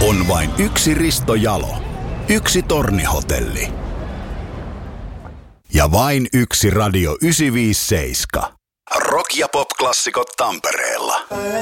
On vain yksi Risto Jalo, yksi Tornihotelli ja vain yksi Radio 957. Rock- ja pop-klassikot Tampereella.